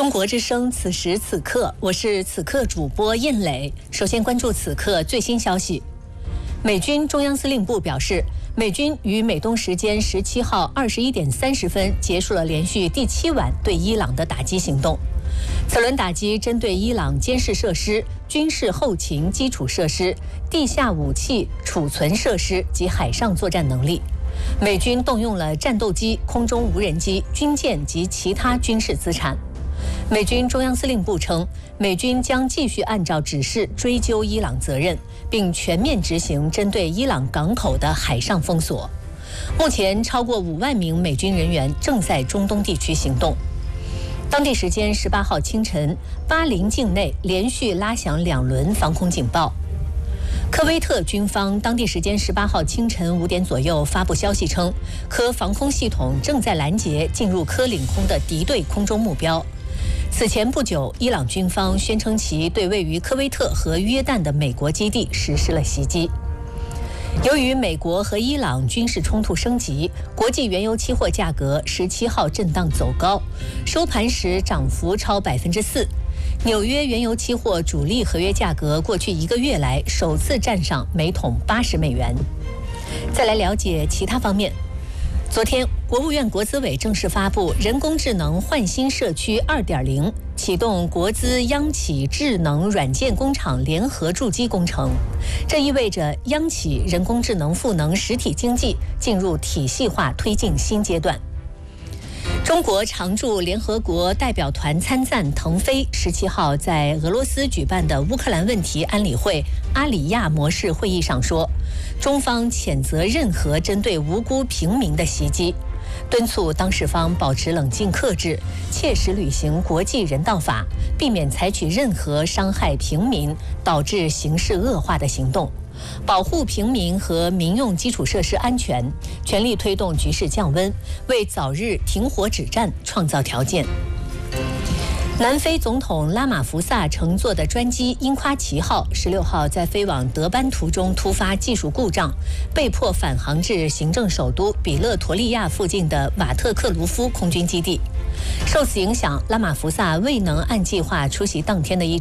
中国之声，此时此刻，我是此刻主播印磊。首先关注此刻最新消息。美军中央司令部表示，美军于美东时间17号21点30分结束了连续第7晚对伊朗的打击行动。此轮打击针对伊朗监视设施、军事后勤基础设施、地下武器储存设施及海上作战能力。美军动用了战斗机、空中无人机、军舰及其他军事资产。美军中央司令部称，美军将继续按照指示追究伊朗责任，并全面执行针对伊朗港口的海上封锁。目前，超过5万名美军人员正在中东地区行动。当地时间18号清晨，巴林境内连续拉响2轮防空警报。科威特军方当地时间18号清晨5点左右发布消息称，科防空系统正在拦截进入科领空的敌对空中目标。此前不久，伊朗军方宣称其对位于科威特和约旦的美国基地实施了袭击。由于美国和伊朗军事冲突升级，国际原油期货价格17号震荡走高，收盘时涨幅超4%。纽约原油期货主力合约价格过去1个月来首次站上每桶80美元。再来了解其他方面。昨天，国务院国资委正式发布人工智能焕新社区 2.0， 启动国资央企智能软件工厂联合筑基工程。这意味着央企人工智能赋能实体经济进入体系化推进新阶段。中国常驻联合国代表团参赞腾飞17号在俄罗斯举办的乌克兰问题安理会阿里亚模式会议上说，中方谴责任何针对无辜平民的袭击，敦促当事方保持冷静克制，切实履行国际人道法，避免采取任何伤害平民、导致形势恶化的行动，保护平民和民用基础设施安全，全力推动局势降温，为早日停火止战创造条件。南非总统拉马福萨乘坐的专机樱夸奇号16号在飞往德班途中突发技术故障，被迫返航至行政首都比勒陀利亚附近的瓦特克卢夫空军基地。受此影响，拉马福萨未能按计划出席当天的一